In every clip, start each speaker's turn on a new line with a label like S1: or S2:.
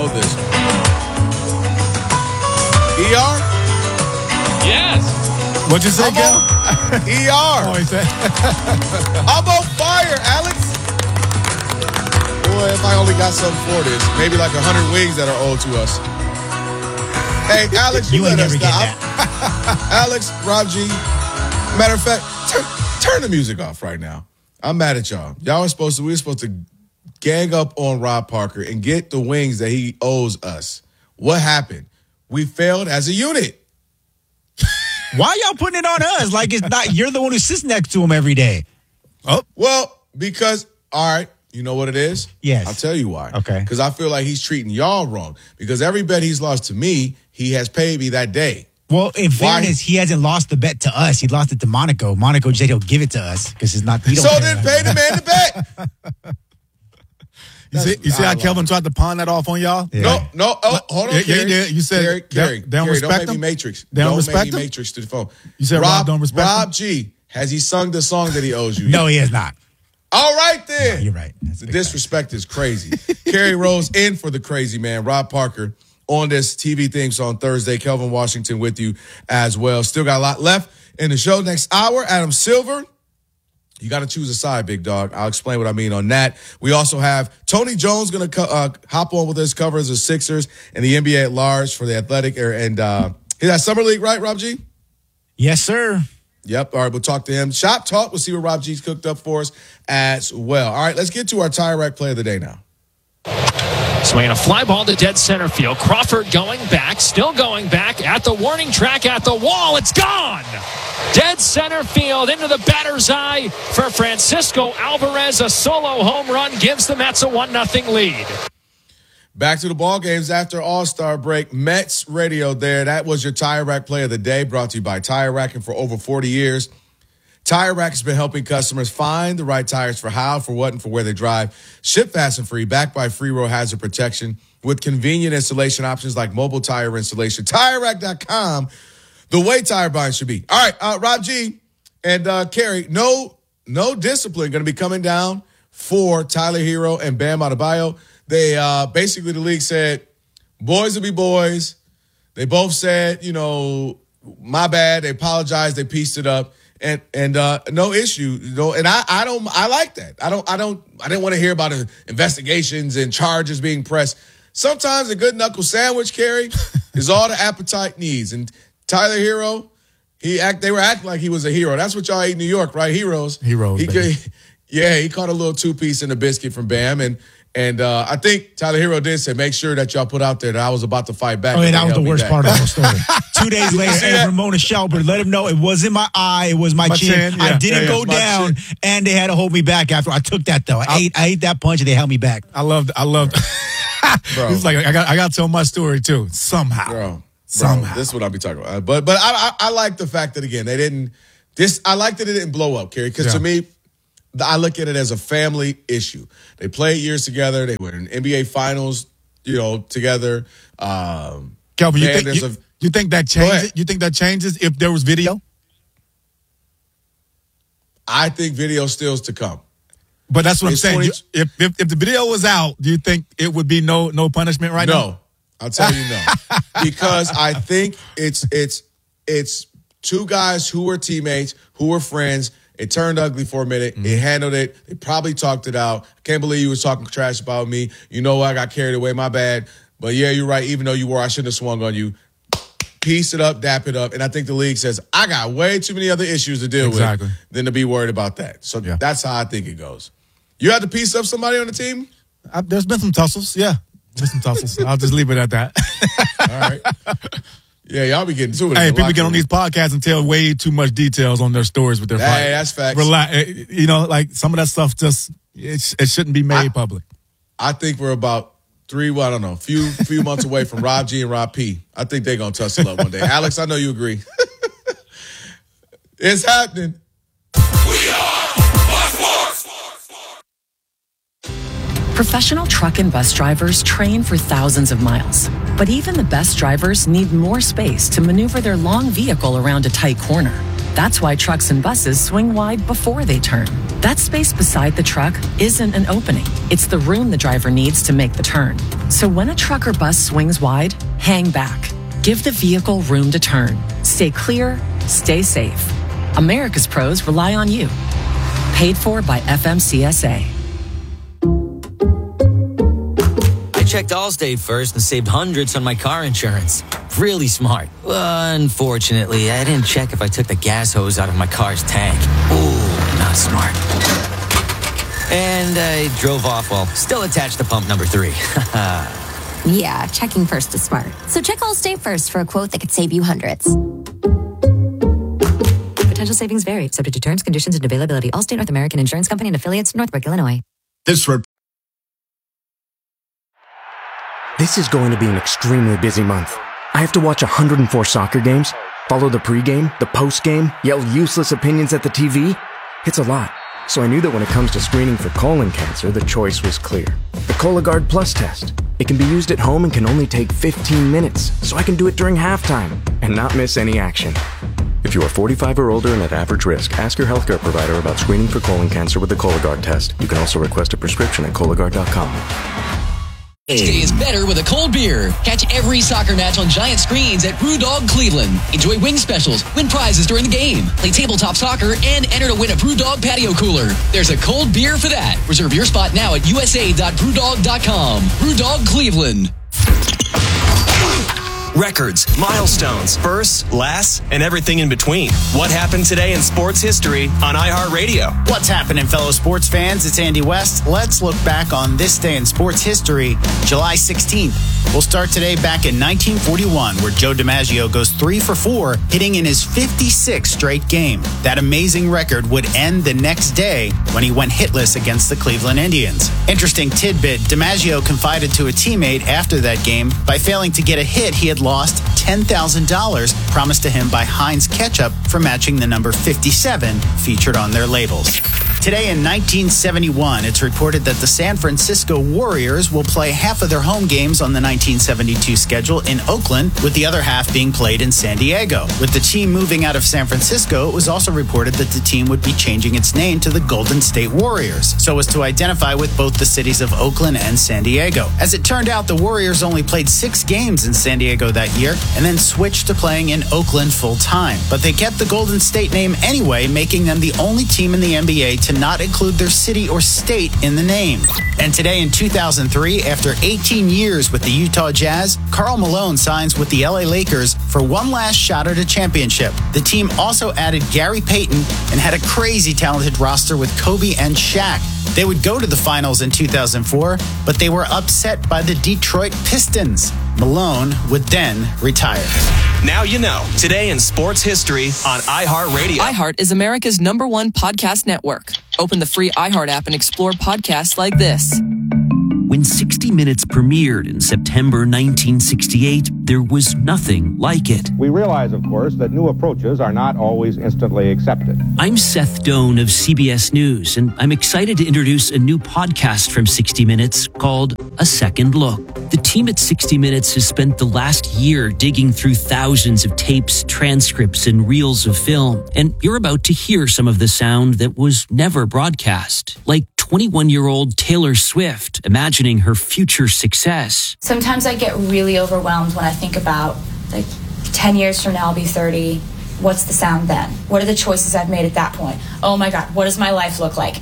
S1: know this. ER?
S2: Yes.
S3: What'd you say, Gal?
S1: ER.
S3: Oh, he said.
S1: I'm on fire, Alex. Boy, if I only got something for this, maybe like 100 wings that are owed to us. Hey, Alex, you let us know. Alex, Rob G. Matter of fact, turn the music off right now. I'm mad at y'all. We were supposed to gang up on Rob Parker and get the wings that he owes us. What happened? We failed as a unit.
S4: Why y'all putting it on us? Like it's not, you're the one who sits next to him every day.
S1: Oh, well, because, all right, you know what it is?
S4: Yes.
S1: I'll tell you why.
S4: Okay.
S1: Because I feel like he's treating y'all wrong. Because every bet he's lost to me, he has paid me that day.
S4: Well, in fairness, he hasn't lost the bet to us. He lost it to Monaco. Monaco said he'll give it to us because it's not.
S1: So then pay the man the bet.
S3: You see how Kelvin tried to pawn that off on y'all?
S1: Yeah. No. Oh, hold on, Kerry.
S3: Yeah. You said
S1: Kerry,
S3: don't respect
S1: don't make
S3: him?
S1: me Matrix.
S3: They don't
S1: make
S3: respect
S1: me
S3: him?
S1: Matrix to the phone.
S3: You said Rob don't respect
S1: Rob
S3: him?
S1: G, has he sung the song that he owes you?
S4: No, he has not.
S1: All right, then.
S4: No, you're right.
S1: The disrespect is crazy. Kerry Rose in for the crazy man, Rob Parker, on this TV theme song Thursday. Kelvin Washington with you as well. Still got a lot left in the show. Next hour, Adam Silver. You got to choose a side, big dog. I'll explain what I mean on that. We also have Tony Jones going to hop on with us, cover as the Sixers and the NBA at large for the Athletic. And he's at Summer League, right, Rob G?
S4: Yes, sir.
S1: Yep. All right, we'll talk to him. Shop Talk. We'll see what Rob G's cooked up for us as well. All right, let's get to our Tire Rack play of the day now.
S2: Swinging a fly ball to dead center field. Crawford going back, still going back at the warning track, at the wall. It's gone. Dead center field into the batter's eye for Francisco Alvarez. A solo home run gives the Mets a 1-0 lead.
S1: Back to the ball games after All-Star break. Mets radio there. That was your Tire Rack play of the day, brought to you by Tire Rack. And for over 40 years, Tire Rack has been helping customers find the right tires for how, for what, and for where they drive. Ship fast and free, backed by free road hazard protection with convenient installation options like mobile tire installation. TireRack.com, the way tire buying should be. All right, Rob G and Kerry, no discipline going to be coming down for Tyler Hero and Bam Adebayo. They basically, the league said, boys will be boys. They both said, my bad. They apologized. They pieced it up. And no issue, and I like that. I didn't want to hear about investigations and charges being pressed. Sometimes a good knuckle sandwich, Kerry, is all the appetite needs. And Tyler Hero, they were acting like he was a hero. That's what y'all eat in New York, right? Heroes.
S3: He
S1: caught a little 2-piece in the biscuit from Bam, and I think Tyler Hero did say, make sure that y'all put out there that I was about to fight back.
S4: Oh, yeah, that was the worst part of the whole story. 2 days later,
S1: that?
S4: Ramona Shelburne let him know it wasn't my eye, it was my chin.
S3: Yeah.
S4: I didn't go down, and they had to hold me back after I took that, though. I ate that punch, and they held me back.
S3: I loved.
S1: Bro.
S3: It's like I got to tell my story too somehow.
S1: Bro,
S3: somehow.
S1: This is what I'll be talking about. But I like the fact that again they didn't. I like that it didn't blow up, Kerry, because to me, I look at it as a family issue. They played years together. They were in NBA Finals, together.
S3: Kelvin, you think that changes? You think that changes if there was video?
S1: I think video still's to come.
S3: But that's what I'm saying. If the video was out, do you think it would be no punishment right now?
S1: No, I'll tell you no, because I think it's two guys who were teammates, who were friends. It turned ugly for a minute. Mm-hmm. It handled it. They probably talked it out. I can't believe you was talking trash about me. You know what? I got carried away. My bad. But yeah, you're right. Even though you were, I shouldn't have swung on you. Piece it up, dap it up. And I think the league says, I got way too many other issues to deal with than to be worried about that. So that's how I think it goes. You had to piece up somebody on the team?
S3: There's been some tussles. Yeah. There's some tussles. I'll just leave it at that.
S1: All right. Yeah, y'all be getting to it.
S3: Hey, people get on these podcasts and tell way too much details on their stories with their fight.
S1: Hey, that's facts.
S3: Relax. Like some of that stuff just it shouldn't be made public.
S1: I think we're about few months away from Rob G and Rob P. I think they're gonna tussle up one day. Alex, I know you agree. It's happening. We are Sports.
S5: Professional truck and bus drivers train for thousands of miles. But even the best drivers need more space to maneuver their long vehicle around a tight corner. That's why trucks and buses swing wide before they turn. That space beside the truck isn't an opening. It's the room the driver needs to make the turn. So when a truck or bus swings wide, hang back. Give the vehicle room to turn. Stay clear, stay safe. America's pros rely on you. Paid for by FMCSA.
S6: I checked Allstate first and saved hundreds on my car insurance. Really smart. Unfortunately, I didn't check if I took the gas hose out of my car's tank. Ooh, not smart. And I drove off while still attached to pump number 3.
S7: Yeah, checking first is smart. So check Allstate first for a quote that could save you hundreds. Potential savings vary, subject to terms, conditions, and availability. Allstate North American Insurance Company and affiliates, Northbrook, Illinois.
S8: This is going to be an extremely busy month. I have to watch 104 soccer games, follow the pregame, the postgame, yell useless opinions at the TV. It's a lot. So I knew that when it comes to screening for colon cancer, the choice was clear. The Cologuard Plus test. It can be used at home and can only take 15 minutes, so I can do it during halftime and not miss any action. If you are 45 or older and at average risk, ask your healthcare provider about screening for colon cancer with the Cologuard test. You can also request a prescription at Cologuard.com.
S9: Today is better with a cold beer. Catch every soccer match on giant screens at BrewDog Cleveland. Enjoy wing specials, win prizes during the game, play tabletop soccer, and enter to win a BrewDog patio cooler. There's a cold beer for that. Reserve your spot now at usa.brewdog.com. BrewDog Cleveland.
S10: Records, milestones, firsts, lasts, and everything in between. What happened today in sports history on iHeartRadio?
S11: What's happening, fellow sports fans? It's Andy West. Let's look back on this day in sports history, July 16th. We'll start today back in 1941, where Joe DiMaggio goes 3 for 4, hitting in his 56th straight game. That amazing record would end the next day when he went hitless against the Cleveland Indians. Interesting tidbit, DiMaggio confided to a teammate after that game, by failing to get a hit, he had lost $10,000 promised to him by Heinz Ketchup for matching the number 57 featured on their labels. Today in 1971, it's reported that the San Francisco Warriors will play half of their home games on the 1972 schedule in Oakland, with the other half being played in San Diego. With the team moving out of San Francisco, it was also reported that the team would be changing its name to the Golden State Warriors, so as to identify with both the cities of Oakland and San Diego. As it turned out, the Warriors only played 6 games in San Diego that year, and then switched to playing in Oakland full-time. But they kept the Golden State name anyway, making them the only team in the NBA to not include their city or state in the name. And today in 2003, after 18 years with the Utah Jazz, Karl Malone signs with the LA Lakers for one last shot at a championship. The team also added Gary Payton and had a crazy talented roster with Kobe and Shaq. They would go to the finals in 2004, but they were upset by the Detroit Pistons. Malone would then retire.
S10: Now you know. Today in sports history on iHeartRadio.
S12: iHeart is America's #1 podcast network. Open the free iHeart app and explore podcasts like this.
S13: When 60 Minutes premiered in September 1968, there was nothing like it.
S14: We realize, of course, that new approaches are not always instantly accepted.
S13: I'm Seth Doan of CBS News, and I'm excited to introduce a new podcast from 60 Minutes called A Second Look. The team at 60 Minutes has spent the last year digging through thousands of tapes, transcripts, and reels of film, and you're about to hear some of the sound that was never broadcast, like 21-year-old Taylor Swift imagining her future success.
S15: Sometimes I get really overwhelmed when I think about, 10 years from now I'll be 30. What's the sound then? What are the choices I've made at that point? Oh my God, what does my life look like?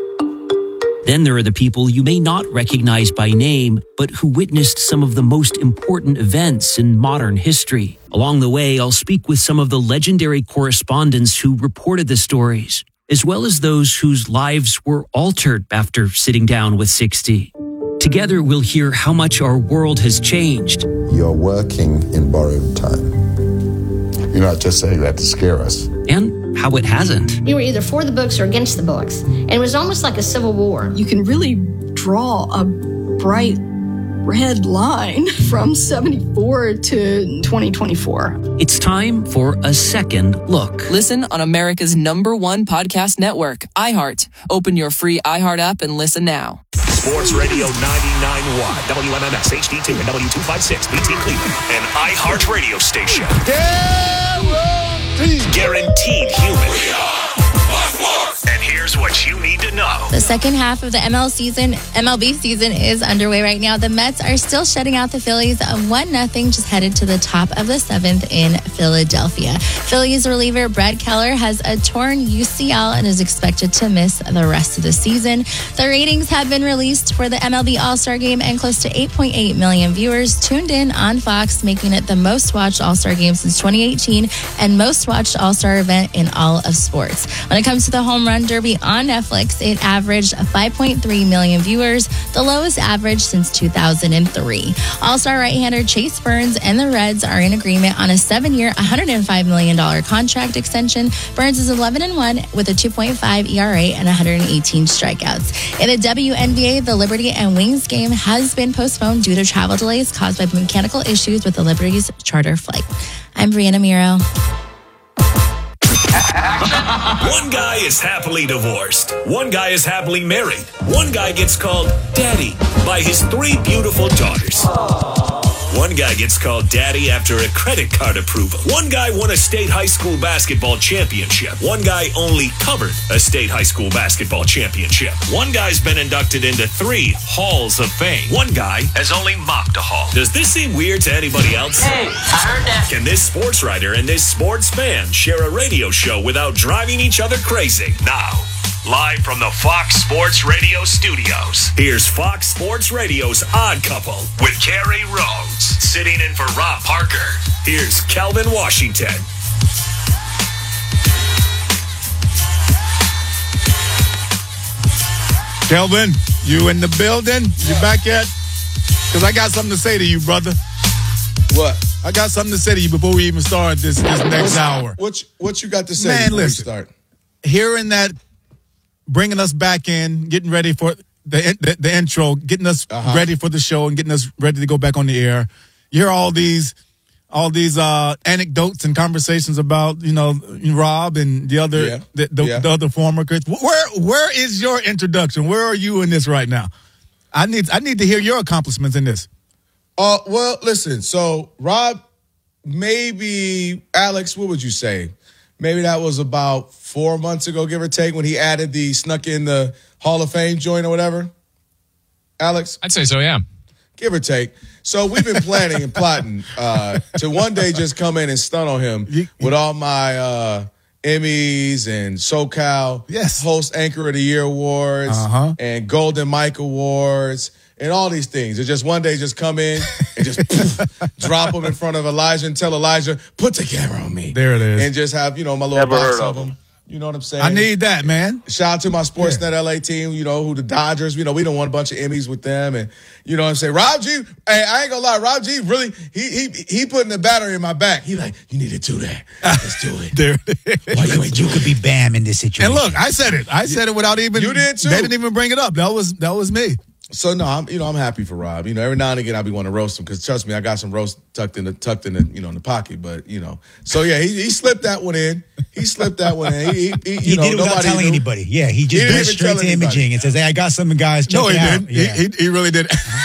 S13: Then there are the people you may not recognize by name, but who witnessed some of the most important events in modern history. Along the way, I'll speak with some of the legendary correspondents who reported the stories, as well as those whose lives were altered after sitting down with 60. Together, we'll hear how much our world has changed.
S16: You're working in borrowed time. You're not just saying that to scare us.
S13: And how it hasn't.
S17: You were either for the books or against the books. And it was almost like a civil war.
S18: You can really draw a bright red line from 74 to 2024.
S13: It's time for A Second Look.
S12: Listen on America's #1 podcast network, iHeart. Open your free iHeart app and listen now.
S10: Sports Radio 99.1, WMMS HD2 and W256, BT Cleveland, an iHeart radio station.
S1: There will
S19: Guaranteed human. And here's what you need to know.
S20: The second half of the MLB season is underway right now. The Mets are still shutting out the Phillies 1-0, just headed to the top of the 7th in Philadelphia. Phillies reliever Brett Keller has a torn UCL and is expected to miss the rest of the season. The ratings have been released for the MLB All-Star Game, and close to 8.8 million viewers tuned in on Fox, making it the most watched All-Star Game since 2018 and most watched All-Star event in all of sports. When it comes to the Home Run Derby on Netflix, it averaged 5.3 million viewers, the lowest average since 2003. All-Star right-hander Chase Burns and the Reds are in agreement on a 7-year, $105 million contract extension. Burns is 11-1 with a 2.5 ERA and 118 strikeouts. In the WNBA, the Liberty and Wings game has been postponed due to travel delays caused by mechanical issues with the Liberty's charter flight. I'm Brianna Miro.
S19: One guy is happily divorced. One guy is happily married. One guy gets called daddy by his 3 beautiful daughters. One guy gets called daddy after a credit card approval. One guy won a state high school basketball championship. One guy only covered a state high school basketball championship. One guy's been inducted into 3 halls of fame. One guy has only mopped a hall. Does this seem weird to anybody else?
S21: Hey, I heard that.
S19: Can this sports writer and this sports fan share a radio show without driving each other crazy? Now, live from the Fox Sports Radio studios, here's Fox Sports Radio's Odd Couple with Carrie Rhodes. Sitting in for Rob Parker, here's Kelvin Washington.
S3: Kelvin, you in the building? You back yet? Because I got something to say to you, brother.
S1: What?
S3: I got something to say to you before we even start this next hour.
S1: What you got to say
S3: Man,
S1: before
S3: listen,
S1: we start?
S3: Hearing that, bringing us back in, getting ready for the intro, getting us ready for the show and getting us ready to go back on the air. You hear all these anecdotes and conversations about, Rob and the other the other former kids. Where is your introduction? Where are you in this right now? I need to hear your accomplishments in this.
S1: Well, listen. So Rob, maybe Alex, what would you say? Maybe that was about 4 months ago, give or take, when he added snuck in the Hall of Fame joint or whatever. Alex?
S2: I'd say so, yeah.
S1: Give or take. So we've been planning and plotting to one day just come in and stun on him with all my Emmys and SoCal Host Anchor of the Year awards and Golden Mike Awards and all these things. It's just one day just come in and just drop them in front of Elijah and tell Elijah, put the camera on me.
S3: There it is.
S1: And just have, my little box of them. You know what I'm saying?
S3: I need that, man.
S1: Shout out to my Sportsnet LA team, who the Dodgers, we done won a bunch of Emmys with them. And you know what I'm saying? Rob G, hey, I ain't gonna lie, Rob G really, he putting the battery in my back. He like, you need to do that. Let's do it.
S3: There.
S4: You could be Bam in this situation.
S3: And look, I said it without even,
S1: you did too.
S3: They didn't even bring it up. That was me.
S1: So no, I'm happy for Rob. Every now and again I be wanting to roast him because trust me, I got some roast tucked in the in the pocket. But so yeah, he slipped that one in. He slipped that one in. He
S4: did it without telling anybody. Yeah, he just went straight to imaging and says, "Hey, I got something, guys. Check it out."
S3: He didn't.
S4: Yeah.
S3: He really did.